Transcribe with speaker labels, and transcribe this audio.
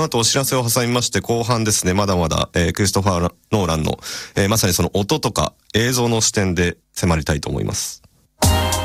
Speaker 1: 後お知らせを挟みまして後半ですね、まだまだ、クリストファー・ノーランの、まさにその音とか映像の視点で迫りたいと思います。